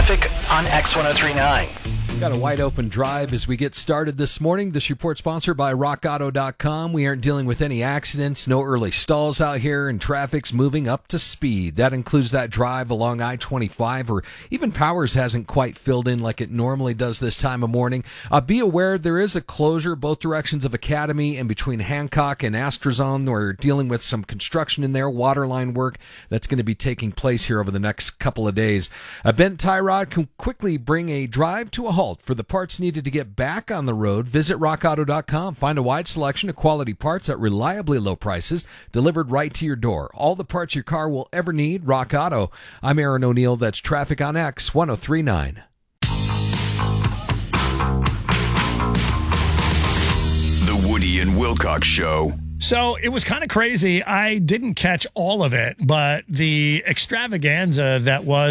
traffic on X1039. Got a wide open drive as we get started this morning. This report sponsored by RockAuto.com. We aren't dealing with any accidents, no early stalls out here, and traffic's moving up to speed. That includes that drive along I-25, or even Powers hasn't quite filled in like it normally does this time of morning. Be aware there is a closure both directions of Academy and between Hancock and Astrazone. We're dealing with some construction in there, waterline work that's going to be taking place here over the next couple of days. A bent tie rod can quickly bring a drive to a halt. For the parts needed to get back on the road, visit rockauto.com. Find a wide selection of quality parts at reliably low prices, delivered right to your door. All the parts your car will ever need, Rock Auto. I'm Aaron O'Neill. That's traffic on X1039. The Woody and Wilcox Show. So it was kind of crazy. I didn't catch all of it, but the extravaganza that was